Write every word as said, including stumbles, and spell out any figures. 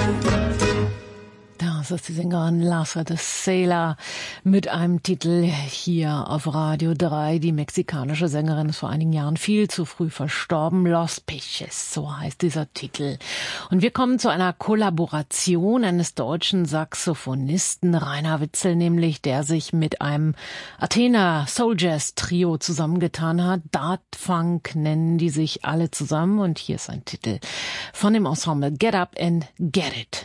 Das ist die Sängerin Laza de Sailor mit einem Titel hier auf Radio drei. Die mexikanische Sängerin ist vor einigen Jahren viel zu früh verstorben. Los Peches, so heißt dieser Titel. Und wir kommen zu einer Kollaboration eines deutschen Saxophonisten, Rainer Witzel nämlich, der sich mit einem Athener Soul Jazz Trio zusammengetan hat. Dart Funk nennen die sich alle zusammen und hier ist ein Titel von dem Ensemble Get Up and Get It.